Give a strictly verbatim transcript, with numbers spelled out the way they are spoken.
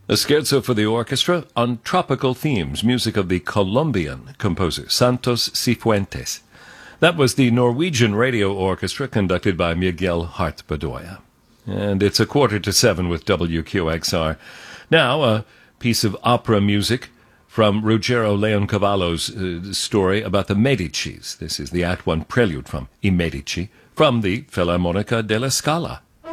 A scherzo for the orchestra on tropical themes, music of the Colombian composer Santos Cifuentes. That was the Norwegian Radio Orchestra conducted by Miguel Hart-Bedoya. And it's a quarter to seven with W Q X R. Now, a piece of opera music from Ruggero Leoncavallo's uh, story about the Medicis. This is the Act One prelude from I Medici from the Filarmonica della Scala.